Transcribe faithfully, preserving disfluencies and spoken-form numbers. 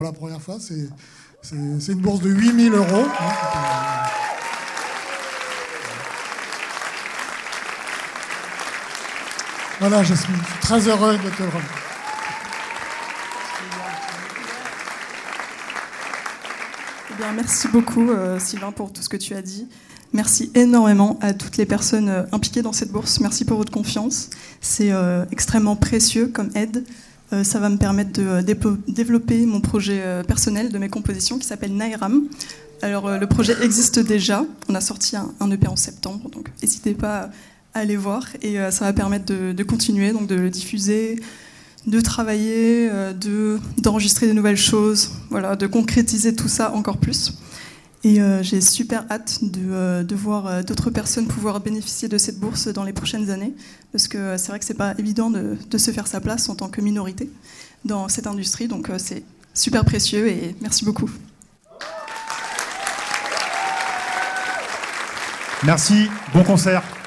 Pour la première fois, c'est, c'est, c'est une bourse de huit mille euros. Hein, voilà, je suis très heureux de te le remettre. Eh bien, merci beaucoup, euh, Sylvain, pour tout ce que tu as dit. Merci énormément à toutes les personnes euh, impliquées dans cette bourse. Merci pour votre confiance. C'est euh, extrêmement précieux comme aide. Euh, ça va me permettre de euh, dépo- développer mon projet euh, personnel de mes compositions qui s'appelle Nairam. Alors, euh, le projet existe déjà. On a sorti un, un E P en septembre, donc n'hésitez pas à aller voir. Et euh, ça va permettre de, de continuer, donc de le diffuser, de travailler, euh, de, d'enregistrer de nouvelles choses, voilà, de concrétiser tout ça encore plus. Et euh, j'ai super hâte de, euh, de voir euh, d'autres personnes pouvoir bénéficier de cette bourse dans les prochaines années, parce que euh, c'est vrai que c'est pas évident de, de se faire sa place en tant que minorité dans cette industrie, donc euh, c'est super précieux et merci beaucoup. Merci, bon concert.